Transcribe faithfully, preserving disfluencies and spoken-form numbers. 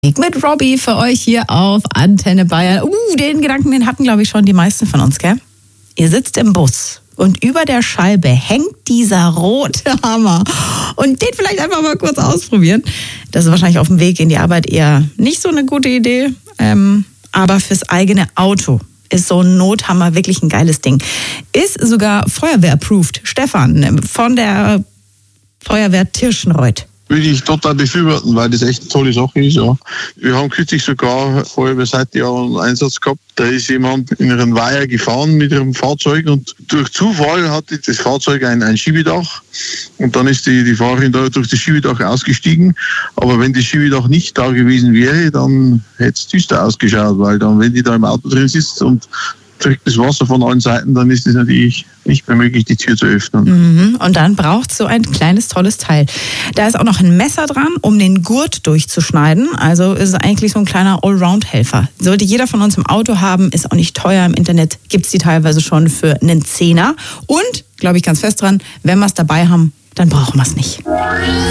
Mit Robbie für euch hier auf Antenne Bayern. Uh, den Gedanken, den hatten, glaube ich, schon die meisten von uns, gell? Ihr sitzt im Bus und über der Scheibe hängt dieser rote Hammer. Und den vielleicht einfach mal kurz ausprobieren. Das ist wahrscheinlich auf dem Weg in die Arbeit eher nicht so eine gute Idee. Ähm, aber fürs eigene Auto ist so ein Nothammer wirklich ein geiles Ding. Ist sogar Feuerwehr-approved. Stefan von der Feuerwehr Tirschenreuth. Würde ich total befürworten, weil das echt eine tolle Sache ist. Ja. Wir haben kürzlich sogar Feuerwehrseite ja einen Einsatz gehabt. Da ist jemand in einen Weiher gefahren mit ihrem Fahrzeug und durch Zufall hatte das Fahrzeug ein, ein Schiebedach und dann ist die, die Fahrerin da durch das Schiebedach ausgestiegen. Aber wenn das Schiebedach nicht da gewesen wäre, dann hätte es düster ausgeschaut, weil dann, wenn die da im Auto drin sitzt und trägt das Wasser von allen Seiten, dann ist es natürlich nicht mehr möglich, die Tür zu öffnen. Mhm. Und dann braucht es so ein kleines, tolles Teil. Da ist auch noch ein Messer dran, um den Gurt durchzuschneiden. Also ist es eigentlich so ein kleiner Allround-Helfer. Sollte jeder von uns im Auto haben, ist auch nicht teuer. Im Internet gibt es die teilweise schon für einen Zehner. Und, glaube ich ganz fest dran, wenn wir es dabei haben, dann brauchen wir es nicht.